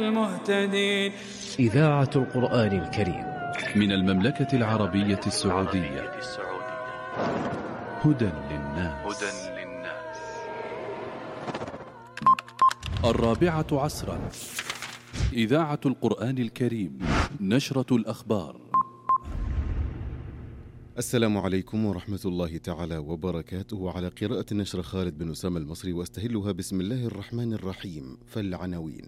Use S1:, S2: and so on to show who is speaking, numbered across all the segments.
S1: المهتدين.
S2: إذاعة القرآن الكريم
S3: من المملكة العربية السعودية. هدى للناس. 4:00 إذاعة القرآن الكريم، نشرة الأخبار.
S4: السلام عليكم ورحمة الله تعالى وبركاته. على قراءة النشر خالد بن أسامة المصري، واستهلها بسم الله الرحمن الرحيم. فالعناوين: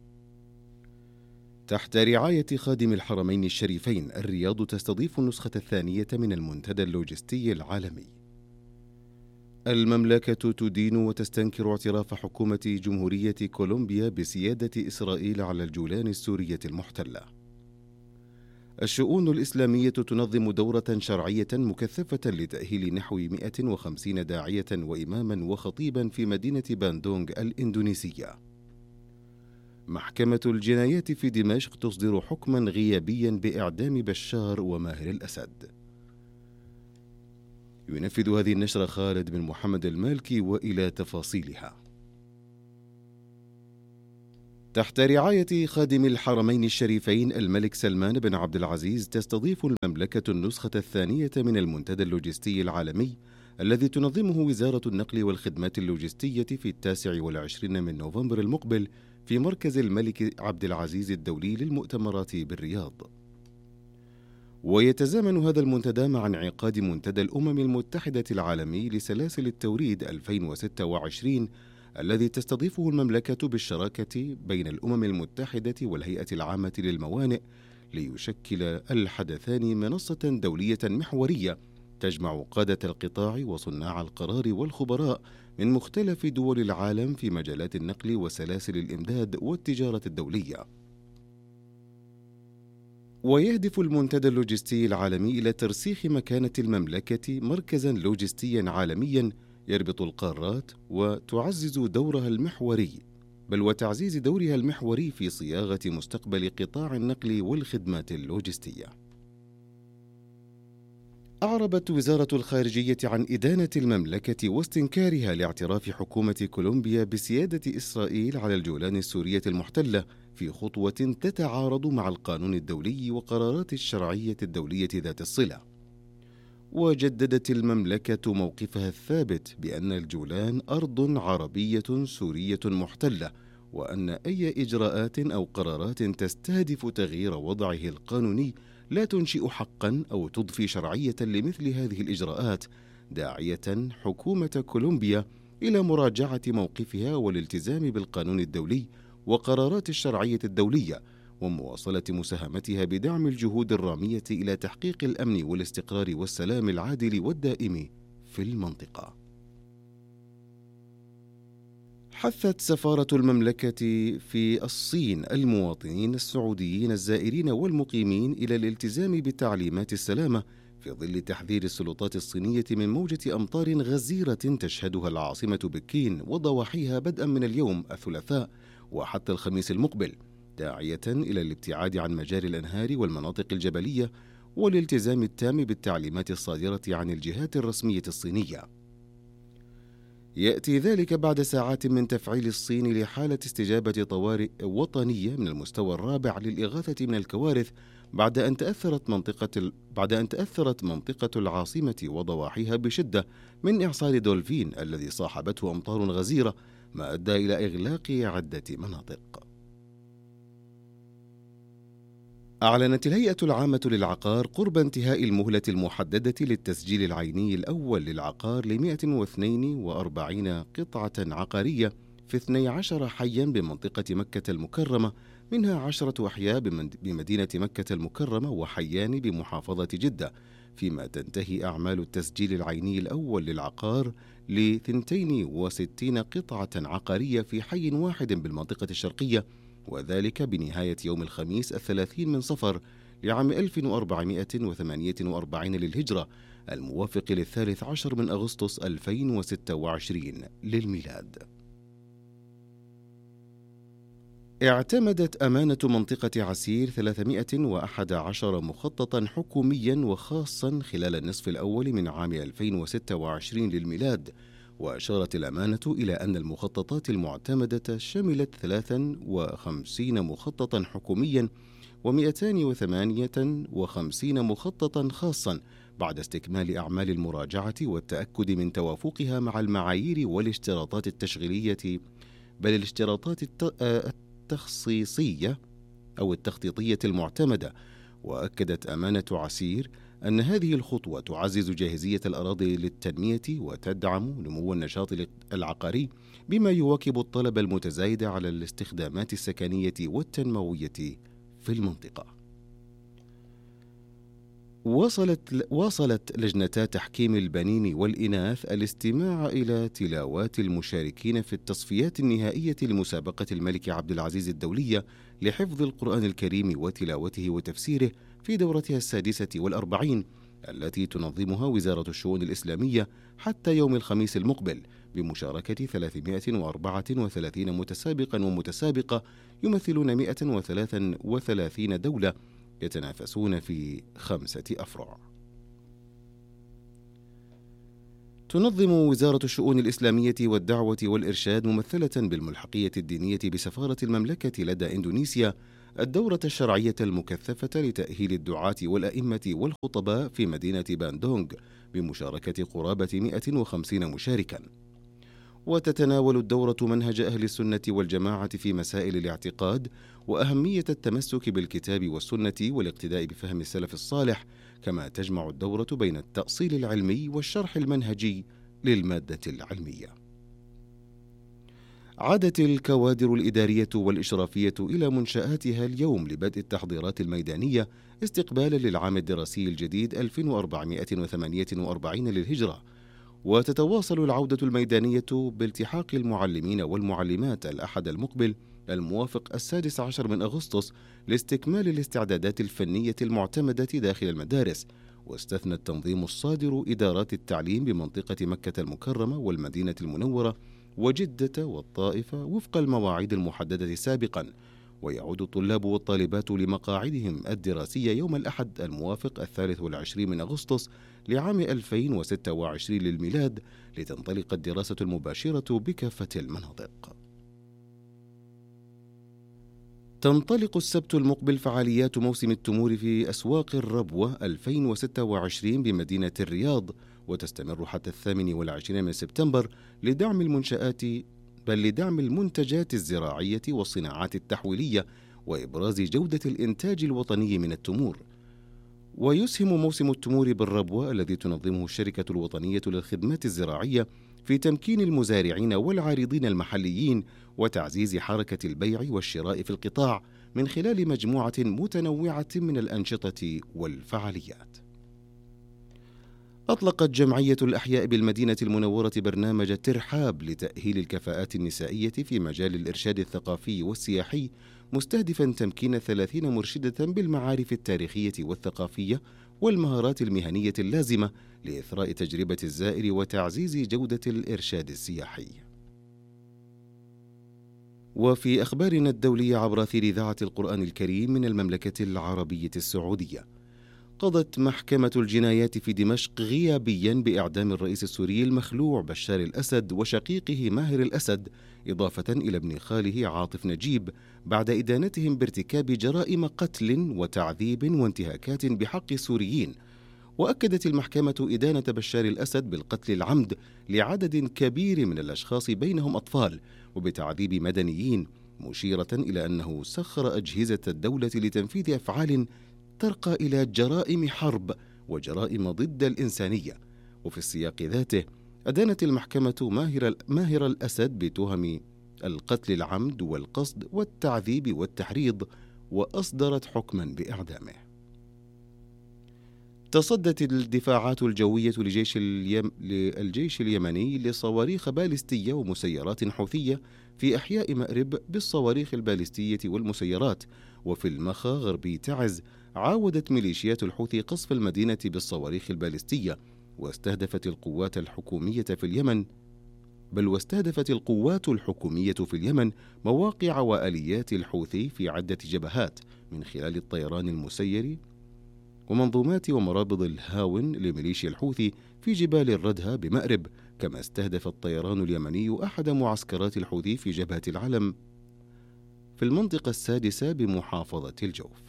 S4: تحت رعاية خادم الحرمين الشريفين، الرياض تستضيف النسخة الثانية من المنتدى اللوجستي العالمي. المملكة تدين وتستنكر اعتراف حكومة جمهورية كولومبيا بسيادة إسرائيل على الجولان السورية المحتلة. الشؤون الإسلامية تنظم دورة شرعية مكثفة لتأهيل نحو 150 داعية وإماما وخطيبا في مدينة باندونغ الإندونيسية. محكمة الجنايات في دمشق تصدر حكما غيابيا بإعدام بشار وماهر الأسد. ينفذ هذه النشرة خالد بن محمد المالكي، وإلى تفاصيلها. تحت رعاية خادم الحرمين الشريفين الملك سلمان بن عبد العزيز، تستضيف المملكة النسخة الثانية من المنتدى اللوجستي العالمي الذي تنظمه وزارة النقل والخدمات اللوجستية في 29 من نوفمبر المقبل في مركز الملك عبد العزيز الدولي للمؤتمرات بالرياض. ويتزامن هذا المنتدى مع انعقاد منتدى الأمم المتحدة العالمي لسلاسل التوريد 2026 الذي تستضيفه المملكة بالشراكة بين الأمم المتحدة والهيئة العامة للموانئ، ليشكل الحدثان منصة دولية محورية تجمع قادة القطاع وصناع القرار والخبراء من مختلف دول العالم في مجالات النقل وسلاسل الإمداد والتجارة الدولية. ويهدف المنتدى اللوجستي العالمي إلى ترسيخ مكانة المملكة مركزا لوجستيا عالميا يربط القارات، وتعزز دورها المحوري بل وتعزيز دورها المحوري في صياغة مستقبل قطاع النقل والخدمات اللوجستية. أعربت وزارة الخارجية عن إدانة المملكة واستنكارها لاعتراف حكومة كولومبيا بسيادة إسرائيل على الجولان السورية المحتلة في خطوة تتعارض مع القانون الدولي وقرارات الشرعية الدولية ذات الصلة. وجددت المملكة موقفها الثابت بأن الجولان أرض عربية سورية محتلة، وأن أي إجراءات أو قرارات تستهدف تغيير وضعه القانوني لا تنشئ حقا أو تضفي شرعية لمثل هذه الإجراءات، داعية حكومة كولومبيا إلى مراجعة موقفها والالتزام بالقانون الدولي وقرارات الشرعية الدولية، ومواصلة مساهمتها بدعم الجهود الرامية إلى تحقيق الأمن والاستقرار والسلام العادل والدائم في المنطقة. حثت سفارة المملكة في الصين المواطنين السعوديين الزائرين والمقيمين إلى الالتزام بتعليمات السلامة في ظل تحذير السلطات الصينية من موجة أمطار غزيرة تشهدها العاصمة بكين وضواحيها بدءا من اليوم الثلاثاء وحتى الخميس المقبل، داعية إلى الابتعاد عن مجاري الأنهار والمناطق الجبلية والالتزام التام بالتعليمات الصادرة عن الجهات الرسمية الصينية. يأتي ذلك بعد ساعات من تفعيل الصين لحالة استجابة طوارئ وطنية من المستوى الرابع للإغاثة من الكوارث بعد أن تأثرت منطقة العاصمة وضواحيها بشدة من إعصار دولفين الذي صاحبته أمطار غزيرة، ما أدى إلى إغلاق عدة مناطق. أعلنت الهيئة العامة للعقار قرب انتهاء المهلة المحددة للتسجيل العيني الأول للعقار ل 142 قطعة عقارية في 12 حيا بمنطقة مكة المكرمة، منها 10 أحياء بمدينة مكة المكرمة وحيان بمحافظة جدة، فيما تنتهي أعمال التسجيل العيني الأول للعقار ل 62 قطعة عقارية في حي واحد بالمنطقة الشرقية، وذلك بنهاية يوم الخميس 30 من صفر لعام 1448 للهجرة، الموافق ل13 من أغسطس 2026 للميلاد. اعتمدت أمانة منطقة عسير 311 مخططا حكوميا وخاصا خلال النصف الأول من عام 2026 للميلاد، وأشارت الأمانة إلى أن المخططات المعتمدة شملت 53 مخططا حكوميا و258 مخططا خاصا بعد استكمال أعمال المراجعة والتأكد من توافقها مع المعايير والاشتراطات التشغيلية، بل الاشتراطات التخصيصية أو التخطيطية المعتمدة. وأكدت أمانة عسير أن هذه الخطوة تعزز جاهزية الأراضي للتنمية وتدعم نمو النشاط العقاري، بما يواكب الطلب المتزايد على الاستخدامات السكنية والتنموية في المنطقة. واصلت لجنتا تحكيم البنين والإناث الاستماع إلى تلاوات المشاركين في التصفيات النهائية لمسابقة الملك عبد العزيز الدولية لحفظ القرآن الكريم وتلاوته وتفسيره في دورتها 46 التي تنظمها وزارة الشؤون الإسلامية حتى يوم الخميس المقبل، بمشاركة 334 متسابقا ومتسابقة يمثلون 133 دولة يتنافسون في 5 أفرع. تنظم وزارة الشؤون الإسلامية والدعوة والإرشاد ممثلة بالملحقية الدينية بسفارة المملكة لدى إندونيسيا الدورة الشرعية المكثفة لتأهيل الدعاة والأئمة والخطباء في مدينة باندونغ بمشاركة قرابة 150 مشاركا. وتتناول الدورة منهج أهل السنة والجماعة في مسائل الاعتقاد وأهمية التمسك بالكتاب والسنة والاقتداء بفهم السلف الصالح، كما تجمع الدورة بين التأصيل العلمي والشرح المنهجي للمادة العلمية. عادت الكوادر الإدارية والإشرافية إلى منشآتها اليوم لبدء التحضيرات الميدانية استقبالا للعام الدراسي الجديد 1448 للهجرة، وتتواصل العودة الميدانية بالتحاق المعلمين والمعلمات الأحد المقبل الموافق 16 من أغسطس لاستكمال الاستعدادات الفنية المعتمدة داخل المدارس. واستثنى التنظيم الصادر إدارات التعليم بمنطقة مكة المكرمة والمدينة المنورة وجدة والطائفة وفق المواعيد المحددة سابقا، ويعود الطلاب والطالبات لمقاعدهم الدراسية يوم الأحد الموافق 23 من أغسطس لعام 2026 للميلاد، لتنطلق الدراسة المباشرة بكافة المناطق. تنطلق السبت المقبل فعاليات موسم التمور في أسواق الربوة 2026 بمدينة الرياض، وتستمر حتى 28 من سبتمبر لدعم المنتجات الزراعية والصناعات التحويلية وإبراز جودة الإنتاج الوطني من التمور. ويسهم موسم التمور بالربوة الذي تنظمه الشركة الوطنية للخدمات الزراعية في تمكين المزارعين والعارضين المحليين وتعزيز حركة البيع والشراء في القطاع من خلال مجموعة متنوعة من الأنشطة والفعاليات. أطلقت جمعية الأحياء بالمدينة المنورة برنامج ترحاب لتأهيل الكفاءات النسائية في مجال الإرشاد الثقافي والسياحي، مستهدفا تمكين 30 مرشدة بالمعارف التاريخية والثقافية والمهارات المهنية اللازمة لإثراء تجربة الزائر وتعزيز جودة الإرشاد السياحي. وفي أخبارنا الدولية عبر أثير إذاعة القرآن الكريم من المملكة العربية السعودية، قضت محكمة الجنايات في دمشق غيابيا بإعدام الرئيس السوري المخلوع بشار الأسد وشقيقه ماهر الأسد، إضافة إلى ابن خاله عاطف نجيب، بعد إدانتهم بارتكاب جرائم قتل وتعذيب وانتهاكات بحق السوريين. وأكدت المحكمة إدانة بشار الأسد بالقتل العمد لعدد كبير من الأشخاص بينهم أطفال وبتعذيب مدنيين، مشيرة إلى أنه سخر أجهزة الدولة لتنفيذ أفعال ترقى إلى جرائم حرب وجرائم ضد الإنسانية. وفي السياق ذاته أدانت المحكمة ماهر الأسد بتهم القتل العمد والقصد والتعذيب والتحريض، وأصدرت حكما بإعدامه. تصدت الدفاعات الجوية للجيش اليمني لصواريخ باليستية ومسيرات حوثية في أحياء مأرب بالصواريخ الباليستية والمسيرات. وفي المخا غربي تعز عاودت ميليشيات الحوثي قصف المدينة بالصواريخ الباليستية، واستهدفت القوات الحكومية في اليمن مواقع وآليات الحوثي في عدة جبهات من خلال الطيران المسير ومنظومات ومرابض الهاون لميليشيا الحوثي في جبال الردهة بمأرب، كما استهدف الطيران اليمني أحد معسكرات الحوثي في جبهة العلم في المنطقة السادسة بمحافظة الجوف.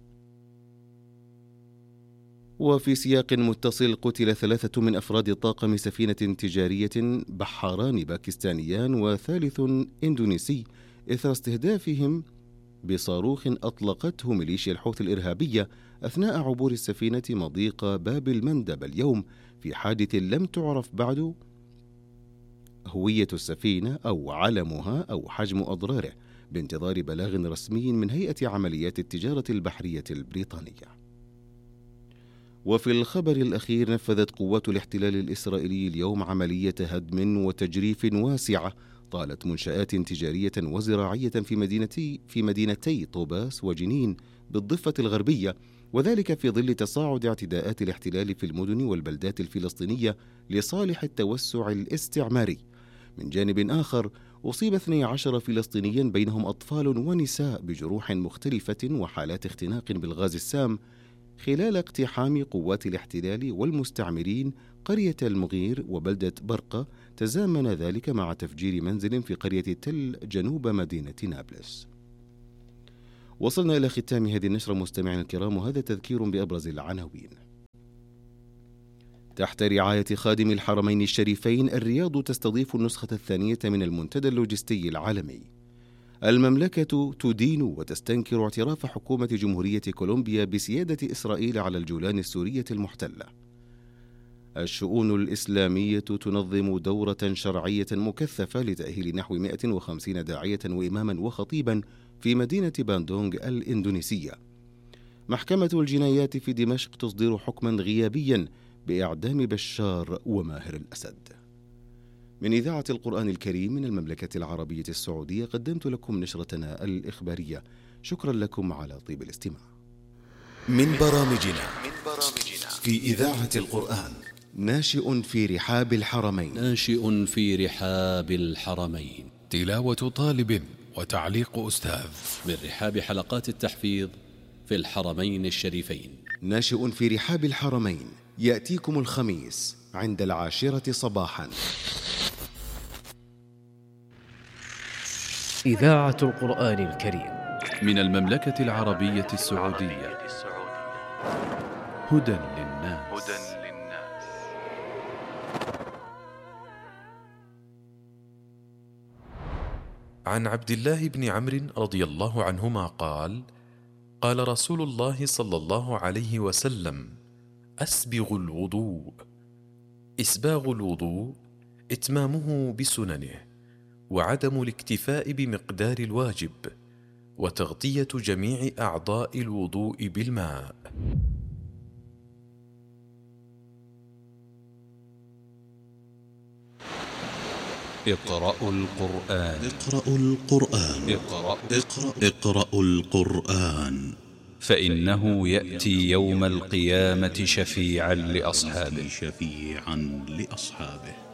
S4: وفي سياق متصل، قتل 3 من أفراد طاقم سفينة تجارية بحاران باكستانيان وثالث إندونيسي إثر استهدافهم بصاروخ أطلقته ميليشيا الحوثي الإرهابية أثناء عبور السفينة مضيق باب المندب اليوم، في حادث لم تعرف بعد هوية السفينة أو علمها أو حجم أضراره، بانتظار بلاغ رسمي من هيئة عمليات التجارة البحرية البريطانية. وفي الخبر الأخير، نفذت قوات الاحتلال الإسرائيلي اليوم عملية هدم وتجريف واسعة طالت منشآت تجارية وزراعية في مدينتي طوباس وجنين بالضفة الغربية، وذلك في ظل تصاعد اعتداءات الاحتلال في المدن والبلدات الفلسطينية لصالح التوسع الاستعماري. من جانب آخر، أصيب 12 فلسطينيا بينهم أطفال ونساء بجروح مختلفة وحالات اختناق بالغاز السام خلال اقتحام قوات الاحتلال والمستعمرين قرية المغير وبلدة برقة، تزامن ذلك مع تفجير منزل في قرية تل جنوب مدينة نابلس. وصلنا إلى ختام هذه النشرة مستمعينا الكرام، وهذا تذكير بأبرز العناوين. تحت رعاية خادم الحرمين الشريفين، الرياض تستضيف النسخة الثانية من المنتدى اللوجستي العالمي. المملكة تدين وتستنكر اعتراف حكومة جمهورية كولومبيا بسيادة إسرائيل على الجولان السورية المحتلة. الشؤون الإسلامية تنظم دورة شرعية مكثفة لتأهيل نحو 150 داعية وإماما وخطيبا في مدينة باندونغ الإندونيسية. محكمة الجنايات في دمشق تصدر حكما غيابيا بإعدام بشار وماهر الأسد. من إذاعة القرآن الكريم من المملكة العربية السعودية، قدمت لكم نشرتنا الإخبارية. شكرا لكم على طيب الاستماع.
S1: من برامجنا في إذاعة القرآن:
S4: ناشئ في رحاب الحرمين،
S1: تلاوة طالب وتعليق أستاذ،
S3: من رحاب حلقات التحفيظ في الحرمين الشريفين.
S4: ناشئ في رحاب الحرمين يأتيكم الخميس عند 10 صباحا.
S2: إذاعة القرآن الكريم
S3: من المملكة العربية السعودية. هدى للناس.
S5: عن عبد الله بن عمرو رضي الله عنهما قال: قال رسول الله صلى الله عليه وسلم: أسبغ الوضوء. إسباغ الوضوء إتمامه بسننه، وعدم الاكتفاء بمقدار الواجب، وتغطية جميع أعضاء الوضوء بالماء.
S6: اقرأوا القرآن فإنه يأتي يوم القيامة شفيعا لأصحابه.